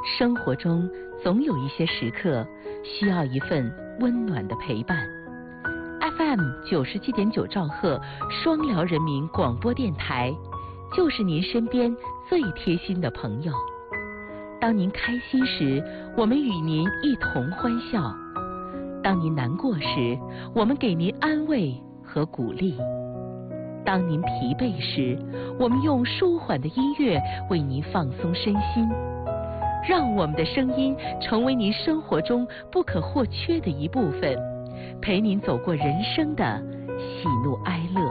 生活中总有一些时刻需要一份温暖的陪伴。FM 97.9兆赫双辽人民广播电台，就是您身边最贴心的朋友。当您开心时，我们与您一同欢笑；当您难过时，我们给您安慰和鼓励；当您疲惫时，我们用舒缓的音乐为您放松身心。让我们的声音成为您生活中不可或缺的一部分，陪您走过人生的喜怒哀乐。